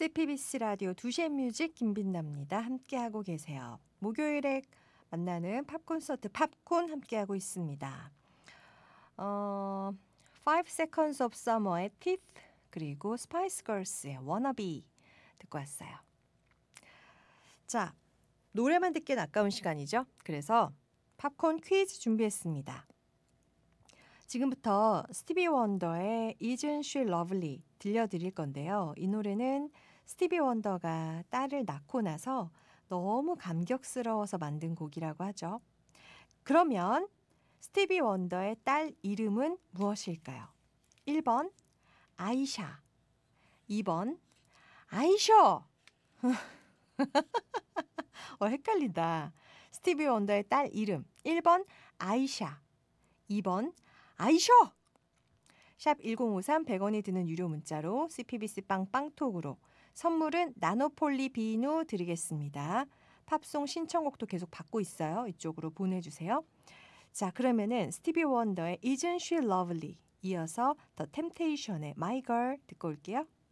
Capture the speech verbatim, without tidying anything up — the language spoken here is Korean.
씨피비씨 라디오 두 시의 뮤직 김빈나입니다. 함께하고 계세요. 목요일에 만나는 팝콘서트 팝콘 함께하고 있습니다. 어, Five Seconds of Summer의 Teeth 그리고 Spice Girls의 Wannabe 듣고 왔어요. 자, 노래만 듣기엔 아까운 시간이죠. 그래서 팝콘 퀴즈 준비했습니다. 지금부터 스티비 원더의 Isn't She Lovely 들려드릴 건데요. 이 노래는 스티비 원더가 딸을 낳고 나서 너무 감격스러워서 만든 곡이라고 하죠. 그러면 스티비 원더의 딸 이름은 무엇일까요? 일 번 아이샤, 이 번 아이셔. 어, 헷갈린다. 스티비 원더의 딸 이름 일 번 아이샤, 이 번 아이셔. 샵 일공오삼 백 원이 드는 유료 문자로 씨피비씨 빵빵톡으로 선물은 나노폴리 비누 드리겠습니다. 팝송 신청곡도 계속 받고 있어요. 이쪽으로 보내주세요. 자, 그러면은 스티비 원더의 Isn't She Lovely 이어서 더 템테이션의 My Girl 듣고 올게요.